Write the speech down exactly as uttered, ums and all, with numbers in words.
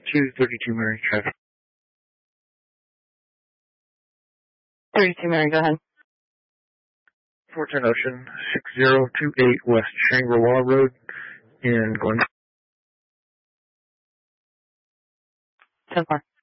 two thirty-two Mary, traffic. thirty-two Mary, go ahead. four ten Ocean, six zero two eight West Shangri-La Road in Glen. ten four.